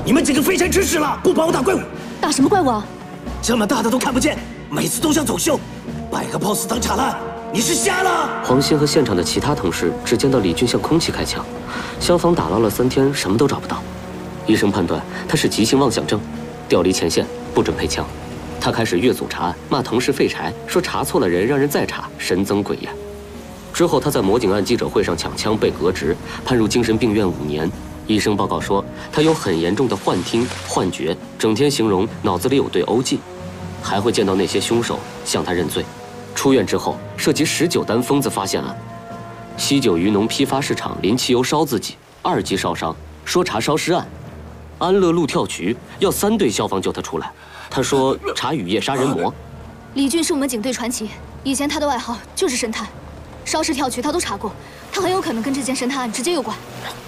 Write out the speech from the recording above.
你们几个废柴吃屎了，不帮我打怪物！ 打什么怪物啊？ 这么大的都看不见，每次都想走秀，摆个 pose 当茶烂，你是瞎了？ 黄鑫和现场的其他同事只见到李俊向空气开枪，消防打捞了3天，什么都找不到。医生判断他是急性妄想症，调离前线，不准配枪。他开始越组查案，骂同事废柴，说查错了人，让人再查，神憎鬼厌。之后他在魔警案记者会上抢枪被革职，判入精神病院5年。医生报告说他有很严重的幻听、幻觉，整天形容脑子里有对欧记，还会见到那些凶手向他认罪。出院之后，涉及19单疯子发现案，西九渔农批发市场淋汽油烧自己，2级烧伤，说查烧尸案。安乐路跳渠要3队消防救他出来，他说查雨夜杀人魔。 李俊是我们警队传奇，以前他的外号就是神探，烧尸跳渠他都查过，他很有可能跟这件神探案直接有关。